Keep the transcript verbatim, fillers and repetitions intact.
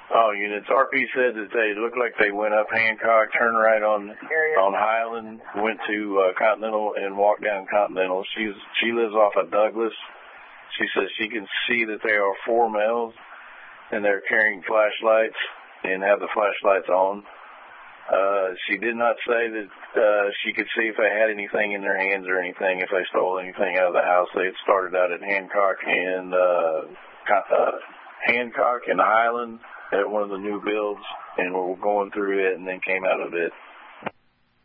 Oh, units. R P said that they looked like they went up Hancock, turned right on on Highland, went to uh, Continental, and walked down Continental. She's she lives off of Douglas. She says she can see that there are four males, and they're carrying flashlights and have the flashlights on. Uh, she did not say that uh, she could see if they had anything in their hands or anything, if they stole anything out of the house. They had started out at Hancock and uh, uh, Hancock and Highland at one of the new builds, and were going through it, and then came out of it.